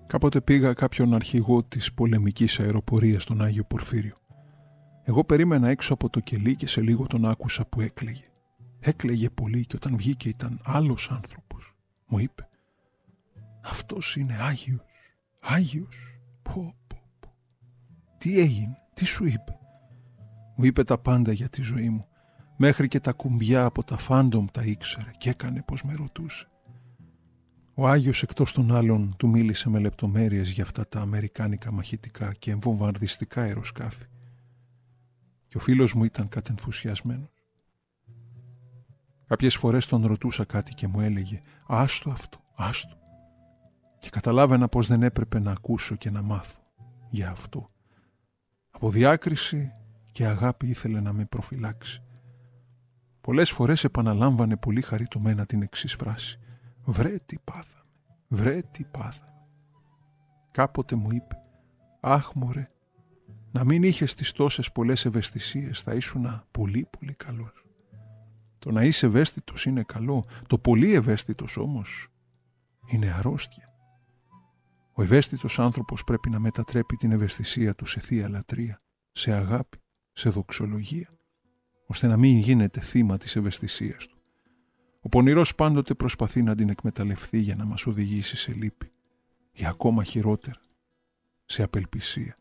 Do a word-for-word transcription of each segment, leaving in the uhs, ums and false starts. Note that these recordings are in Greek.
Κάποτε πήγα κάποιον αρχηγό της πολεμικής αεροπορίας στον Άγιο Πορφύριο. Εγώ περίμενα έξω από το κελί και σε λίγο τον άκουσα που έκλαιγε. Έκλαιγε πολύ και όταν βγήκε ήταν άλλος άνθρωπος. Μου είπε «Αυτός είναι Άγιος, Άγιος». Πω, πω, πω. Τι έγινε, τι σου είπε? Μου είπε τα πάντα για τη ζωή μου. Μέχρι και τα κουμπιά από τα φάντομ τα ήξερε και έκανε πως με ρωτούσε. Ο Άγιος εκτός των άλλων του μίλησε με λεπτομέρειες για αυτά τα αμερικάνικα μαχητικά και βομβαρδιστικά αεροσκάφη. Και ο φίλος μου ήταν κατενθουσιασμένος. Κάποιες φορές τον ρωτούσα κάτι και μου έλεγε «Άστο αυτό, άστο». Και καταλάβαινα πως δεν έπρεπε να ακούσω και να μάθω για αυτό. Από διάκριση και αγάπη ήθελε να με προφυλάξει. Πολλές φορές επαναλάμβανε πολύ χαριτωμένα την εξής φράση «Βρε τι πάθαμε, βρε τι πάθαμε». Κάποτε μου είπε «Αχ μωρέ, να μην είχες τις τόσες πολλές ευαισθησίες, θα ήσουνα πολύ πολύ καλός». Το να είσαι ευαίσθητος είναι καλό, το πολύ ευαίσθητος όμως είναι αρρώστια. Ο ευαίσθητος άνθρωπος πρέπει να μετατρέπει την ευαισθησία του σε θεία λατρεία, σε αγάπη, σε δοξολογία, ώστε να μην γίνεται θύμα της ευαισθησίας του. Ο πονηρός πάντοτε προσπαθεί να την εκμεταλλευτεί για να μας οδηγήσει σε λύπη, ή ακόμα χειρότερα, σε απελπισία.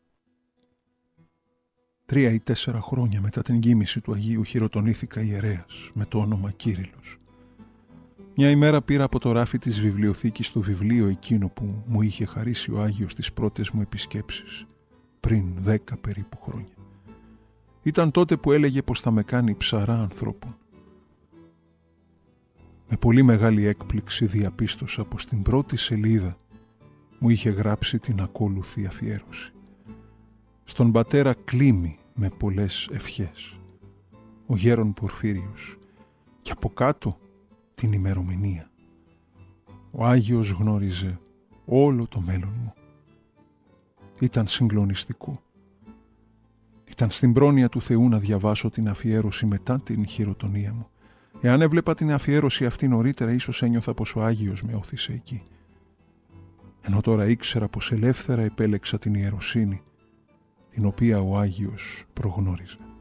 Τρία ή τέσσερα χρόνια μετά την γκίμηση του Αγίου χειροτονήθηκα ιερέας με το όνομα Κύριλλος. Μια ημέρα πήρα από το ράφι της βιβλιοθήκης το βιβλίο εκείνο που μου είχε χαρίσει ο Άγιος στις πρώτες μου επισκέψεις, πριν δέκα περίπου χρόνια. Ήταν τότε που έλεγε πως θα με κάνει ψαρά ανθρώπων. Με πολύ μεγάλη έκπληξη διαπίστωσα πως στην πρώτη σελίδα μου είχε γράψει την ακόλουθη αφιέρωση. Στον πατέρα Κλίμη με πολλές ευχές, ο γέρον Πορφύριος, και από κάτω την ημερομηνία. Ο Άγιος γνώριζε όλο το μέλλον μου. Ήταν συγκλονιστικό. Ήταν στην πρόνοια του Θεού να διαβάσω την αφιέρωση μετά την χειροτονία μου. Εάν έβλεπα την αφιέρωση αυτή νωρίτερα, ίσως ένιωθα πως ο Άγιος με όθησε εκεί. Ενώ τώρα ήξερα πως ελεύθερα επέλεξα την ιεροσύνη, την οποία ο Άγιος προγνώριζε.